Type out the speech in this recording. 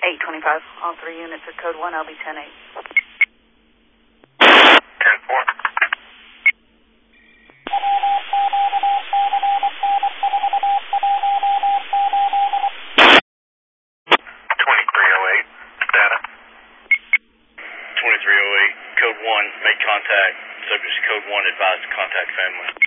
825. All 3 units are code 1, I'll be 10-8. 10-4. 2308, data. 2308, code 1, make contact. Subject's code 1, advised to contact family.